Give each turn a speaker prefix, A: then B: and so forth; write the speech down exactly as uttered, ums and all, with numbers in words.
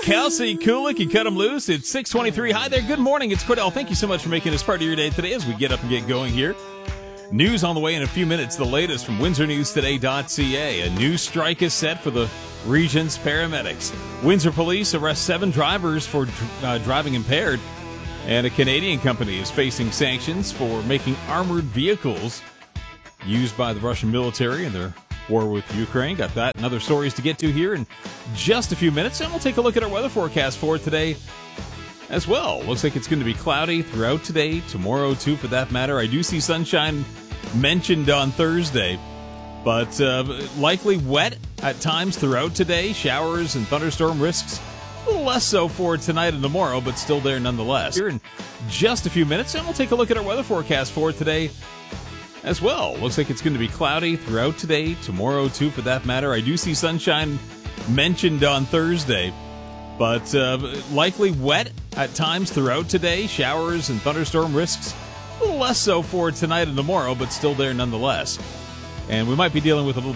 A: Kelsey Kulik, you cut him loose. It's six twenty-three. Hi there. Good morning. It's Cordell. Thank you so much for making this part of your day today as we get up and get going here. News on the way in a few minutes. The latest from Windsor News Today dot C A. A new strike is set for the region's paramedics. Windsor police arrest seven drivers for uh, driving impaired. And a Canadian company is facing sanctions for making armored vehicles used by the Russian military in their war with Ukraine. Got that and other stories to get to here in just a few minutes. And we'll take a look at our weather forecast for today as well. Looks like it's going to be cloudy throughout today, tomorrow too for that matter. I do see sunshine mentioned on Thursday, but uh, likely wet at times throughout today. Showers and thunderstorm risks a little less so for tonight and tomorrow, but still there nonetheless. Here in just a few minutes, and we'll take a look at our weather forecast for today as well. Looks like it's going to be cloudy throughout today, tomorrow too for that matter. I do see sunshine mentioned on Thursday, but uh, likely wet at times throughout today. Showers and thunderstorm risks a little less so for tonight and tomorrow, but still there nonetheless. And we might be dealing with a little